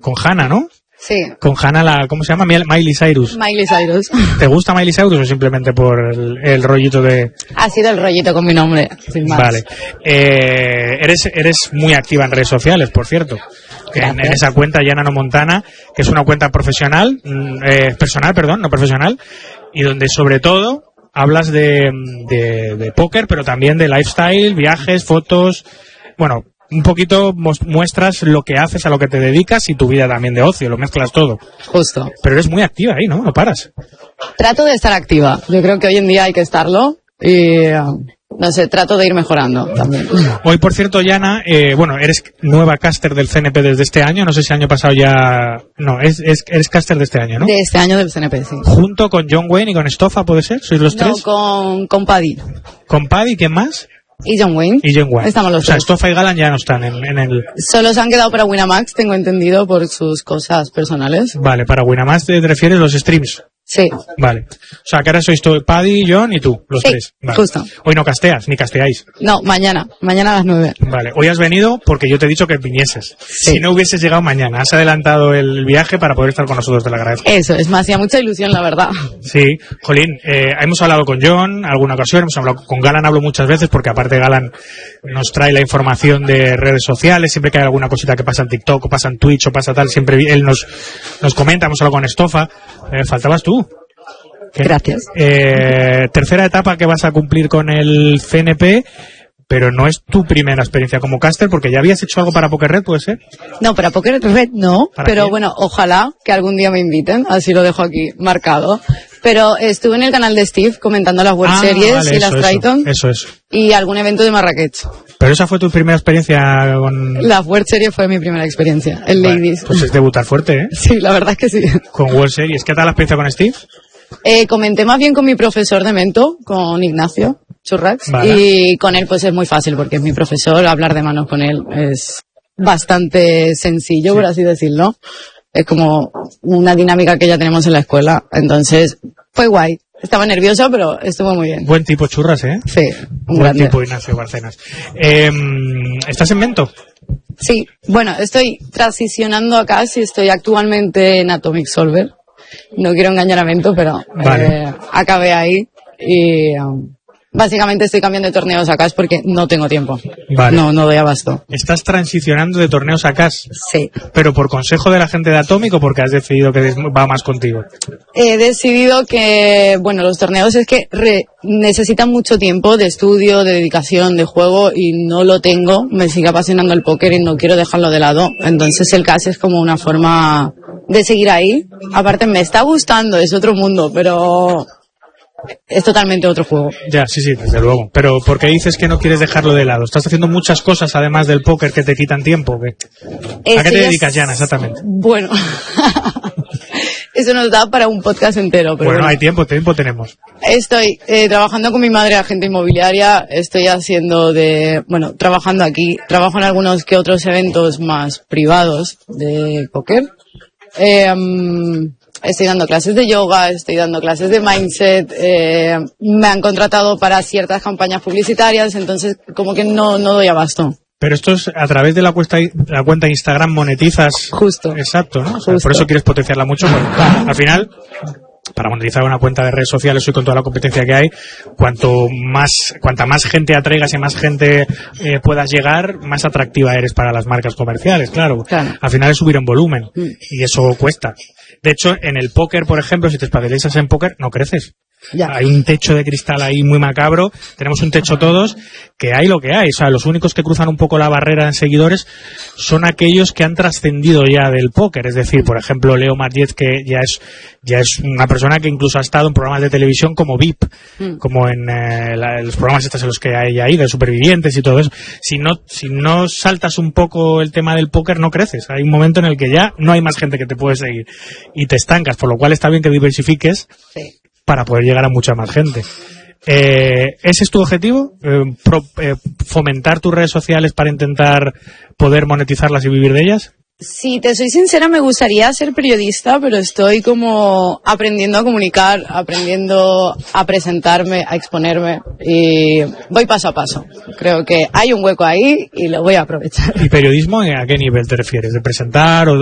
con Hannah, ¿no? Sí. Con Hannah, ¿cómo se llama? Miley Cyrus. Miley Cyrus. ¿Te gusta Miley Cyrus o simplemente por el rollito de...? Ha sido el rollito con mi nombre, sin más. Vale. Eres muy activa en redes sociales, por cierto. En esa cuenta Yana No Montana, que es una cuenta profesional, no profesional, y donde sobre todo hablas de póker, pero también de lifestyle, viajes, fotos, bueno, un poquito muestras lo que haces, a lo que te dedicas y tu vida también de ocio, lo mezclas todo. Justo. Pero eres muy activa ahí, ¿no? No paras. Trato de estar activa. Yo creo que hoy en día hay que estarlo y, no sé, trato de ir mejorando también. Hoy, por cierto, Yana, eres nueva caster del CNP desde este año. No sé si el año pasado ya... No, eres caster de este año, ¿no? De este año del CNP, sí. Junto con John Wayne y con Stofa, ¿puede ser? ¿Sois los tres? No, con Paddy. ¿Con Paddy? ¿Quién más? Y John Wayne. Estamos los tres. O sea, Stofa y Galan ya no están en el... Solo se han quedado para Winamax, tengo entendido, por sus cosas personales. Vale, para Winamax te refieres los streams. Sí. Vale. O sea, que ahora sois Paddy, John y tú, los tres. Vale. Justo. Hoy no casteas, ni casteáis. No, mañana a las 9. Vale. Hoy has venido porque yo te he dicho que vinieses. Sí. Si no hubieses llegado mañana, has adelantado el viaje para poder estar con nosotros, te lo agradezco. Eso, me hacía mucha ilusión, la verdad. Sí. Jolín, hemos hablado con John alguna ocasión, hemos hablado con Galan, hablo muchas veces porque aparte Galan nos trae la información de redes sociales, siempre que hay alguna cosita que pasa en TikTok o pasa en Twitch o pasa tal, siempre él nos comenta, hemos hablado con Stofa. Faltabas tú. Gracias. Tercera etapa que vas a cumplir con el CNP, pero no es tu primera experiencia como caster, porque ya habías hecho algo para Poker Red, ¿puede ser? No, para Poker Red no, pero qué? Bueno, ojalá que algún día me inviten, así lo dejo aquí marcado. Pero estuve en el canal de Steve comentando las World Series vale, y las Triton. Eso es. Y algún evento de Marrakech. Pero esa fue tu primera experiencia con... La World Series fue mi primera experiencia, el vale, Ladies. Pues es debutar fuerte, ¿eh? Sí, la verdad es que sí. Con World Series. ¿Qué tal la experiencia con Steve? Comenté más bien con mi profesor de Mento, con Ignacio Churrax, vale. Y con él pues es muy fácil porque es mi profesor, hablar de manos con él es bastante sencillo, sí, por así decirlo. Es como una dinámica que ya tenemos en la escuela, entonces fue guay. Estaba nervioso, pero estuvo muy bien. Buen tipo Churras, ¿eh? Sí, un buen tipo Ignacio Barcenas. ¿Estás en Mento? Sí, bueno, estoy transicionando a CAS y estoy actualmente en Atomic Solver. No quiero engañar a Mento, pero vale. Acabé ahí y básicamente estoy cambiando de torneos a CAS porque no tengo tiempo. Vale. No doy abasto. ¿Estás transicionando de torneos a CAS? Sí. ¿Pero por consejo de la gente de Atomic o porque has decidido que va más contigo? He decidido que, bueno, los torneos es que necesitan mucho tiempo de estudio, de dedicación, de juego y no lo tengo. Me sigue apasionando el póker y no quiero dejarlo de lado. Entonces el CAS es como una forma de seguir ahí. Aparte me está gustando, es otro mundo, pero es totalmente otro juego. Ya, sí, desde luego. Pero ¿por qué dices que no quieres dejarlo de lado? ¿Estás haciendo muchas cosas además del póker que te quitan tiempo? ¿A qué te dedicas, Yana, exactamente? Bueno, eso nos da para un podcast entero. Pero bueno, hay tiempo tenemos. Estoy trabajando con mi madre, agente inmobiliaria. Estoy trabajando aquí. Trabajo en algunos que otros eventos más privados de póker. Estoy dando clases de yoga, estoy dando clases de mindset, me han contratado para ciertas campañas publicitarias, entonces como que no doy abasto. Pero esto es a través de la cuenta Instagram monetizas. Justo. Exacto, ¿no? O sea, justo. Por eso quieres potenciarla mucho. Porque, al final, para monetizar una cuenta de redes sociales hoy con toda la competencia que hay, cuanta más gente atraigas y más gente puedas llegar, más atractiva eres para las marcas comerciales, claro. Al final es subir en volumen y eso cuesta. De hecho, en el póker, por ejemplo, si te especializas en póker, no creces. Ya. Hay un techo de cristal ahí muy macabro, tenemos un techo todos, que hay lo que hay. O sea, los únicos que cruzan un poco la barrera en seguidores son aquellos que han trascendido ya del póker. Es decir, por ejemplo, Leo Mardiez, que ya es una persona que incluso ha estado en programas de televisión como VIP, como en los programas estos en los que hay ahí, de supervivientes y todo eso. Si no saltas un poco el tema del póker, no creces. Hay un momento en el que ya no hay más gente que te puede seguir y te estancas, por lo cual está bien que diversifiques. Sí. Para poder llegar a mucha más gente. ¿Ese es tu objetivo? ¿Fomentar tus redes sociales para intentar poder monetizarlas y vivir de ellas? Si te soy sincera, me gustaría ser periodista, pero estoy como aprendiendo a comunicar, aprendiendo a presentarme, a exponerme y voy paso a paso. Creo que hay un hueco ahí y lo voy a aprovechar. ¿Y periodismo a qué nivel te refieres? ¿De presentar o